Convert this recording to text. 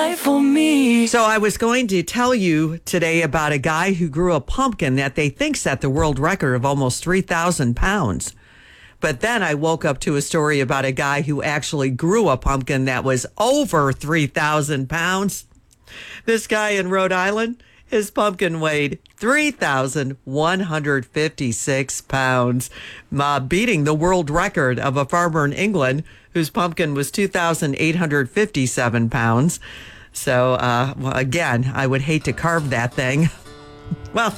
life for me. So I was going to tell you today about a guy who grew a pumpkin that they think set the world record of almost 3,000 pounds. But then I woke up to a story about a guy who actually grew a pumpkin that was over 3,000 pounds. This guy in Rhode Island, his pumpkin weighed 3,156 pounds, beating the world record of a farmer in England whose pumpkin was 2,857 pounds. So, again, I would hate to carve that thing. Well,